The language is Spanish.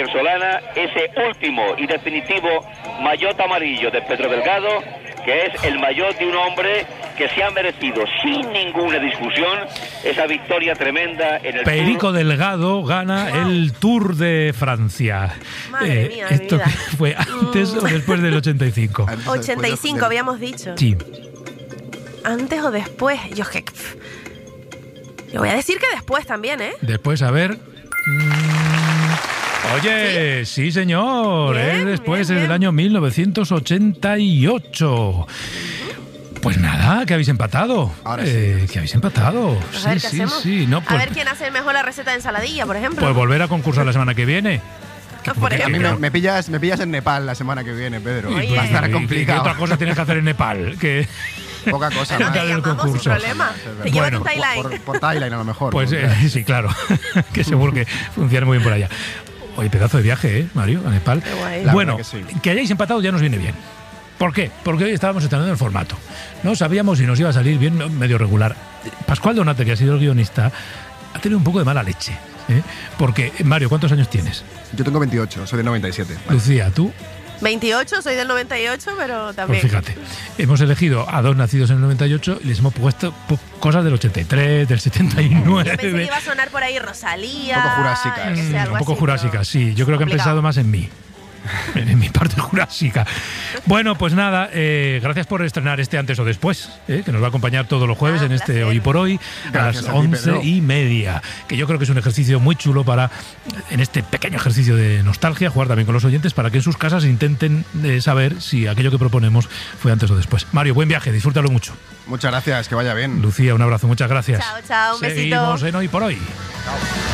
Javier Solana, ese último y definitivo maillot amarillo de Pedro Delgado, que es el maillot de un hombre que se ha merecido sin ninguna discusión esa victoria tremenda en el Perico Tour. Delgado gana el Tour de Francia. Madre mía, mi ¿Esto vida. fue antes o después del 85? 85 habíamos dicho. Sí. ¿Antes o después? Yo voy a decir que después también, ¿eh? Después, a ver... Oye, sí, señor, Bien, es después bien, del bien. año 1988. Pues nada, que habéis empatado. Ahora sí. Que habéis empatado. A ver, ¿qué sí, hacemos? sí. No, A pues, ver quién hace mejor la receta de ensaladilla, por ejemplo. pues volver a concursar la semana que viene. Por porque- A mí ejemplo. me pillas en Nepal la semana que viene, Pedro. Oye. Va a estar ¿Qué complicado. otra cosa tienes que hacer en Nepal? Que Poca cosa. Te más. Te del llamamos sin concurso. problema. Te Bueno, llevo tu por, Thailand. por Thailand a lo mejor. Pues ¿no? sí, claro. Que seguro que funciona muy bien por allá. Oye, pedazo de viaje, Mario, a Nepal. Qué guay. La Bueno, verdad que sí. que hayáis empatado ya nos viene bien. ¿Por qué? Porque hoy estábamos estrenando el formato. No sabíamos si nos iba a salir bien, medio regular. Pascual Donate, que ha sido el guionista, ha tenido un poco de mala leche. Porque, Mario, ¿cuántos años tienes? Yo tengo 28, soy del 97. Lucía, ¿tú? 28, soy del 98, pero Pues también. fíjate, hemos elegido a dos nacidos en el 98 y les hemos puesto cosas del 83, del 79. Yo pensé que iba a sonar por ahí Rosalía. Un poco jurásica, yo qué sé, algo Un poco así, jurásica, pero sí. Yo creo que han complicado. pensado más en mí. En mi parte jurásica. Bueno, pues nada, gracias por estrenar este antes o después, que nos va a acompañar todos los jueves Ah, en un este placer. Hoy por Hoy, a Gracias las a ti, Pedro. 11:30. Que yo creo que es un ejercicio muy chulo para, en este pequeño ejercicio de nostalgia, jugar también con los oyentes para que en sus casas intenten saber si aquello que proponemos fue antes o después. Mario, buen viaje, disfrútalo mucho. Muchas gracias, que vaya bien. Lucía, un abrazo, muchas gracias. Chao, chao, un besito. Seguimos en Hoy por Hoy.